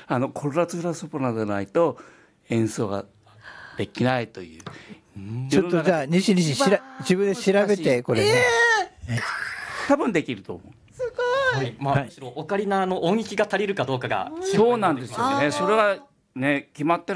コルラツュラソプラノでないと演奏ができないという。 ちょっとじゃあ西自分で調べてこれね、 多分できると思う。 はい、まあ、むしろオカリナの音域が足りるかどうかがそうなんですよね。それはね決まってる